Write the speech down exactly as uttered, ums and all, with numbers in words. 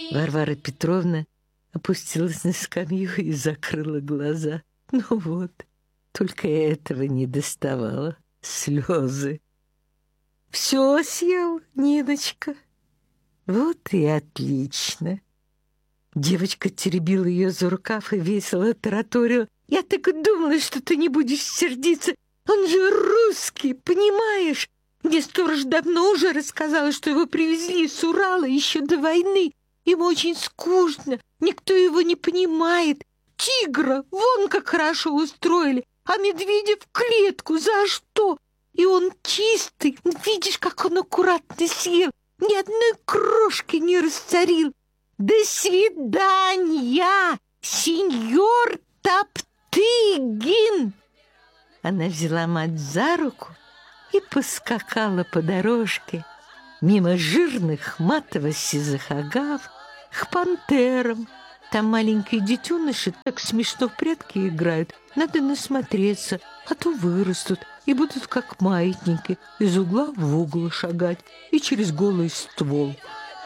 Варвара Петровна опустилась на скамью и закрыла глаза. Ну вот, только этого не доставало. Слезы. Все съел, Ниночка. Вот и отлично. Девочка теребила ее за рукав и весело тараторила. Я так и думала, что ты не будешь сердиться. Он же русский, понимаешь? Мне сторож давно уже рассказала, что его привезли с Урала еще до войны. Ему очень скучно, никто его не понимает. Тигра вон как хорошо устроили, а медведя в клетку. За что? И он чистый. Видишь, как он аккуратно съел. Ни одной крошки не расцарил. До свидания, сеньор Топтыгин! Она взяла мать за руку и поскакала по дорожке мимо жирных матово-сизых агав к пантерам. Там маленькие детеныши так смешно в прятки играют. Надо насмотреться, а то вырастут и будут как маятники из угла в угол шагать и через голый ствол.